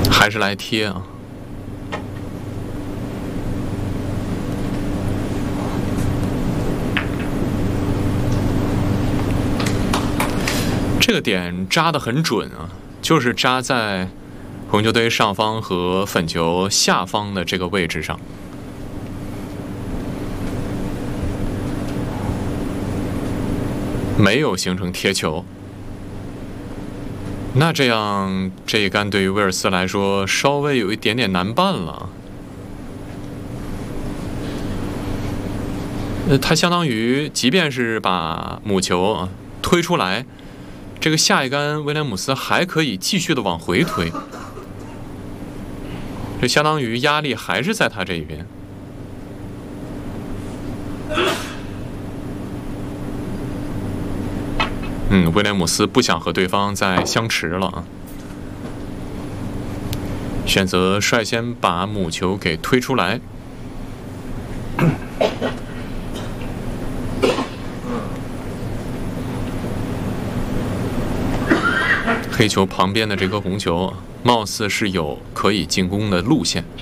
还是来贴啊。这个点扎得很准啊，就是扎在红球堆上方和粉球下方的这个位置上。没有形成贴球。那这样这一杆对于威尔斯来说稍微有一点点难办了。他相当于即便是把母球推出来，这个下一杆威廉姆斯还可以继续的往回推，这相当于压力还是在他这一边。威廉姆斯不想和对方再相持了啊，选择率先把母球给推出来。黑球旁边的这颗红球，貌似是有可以进攻的路线。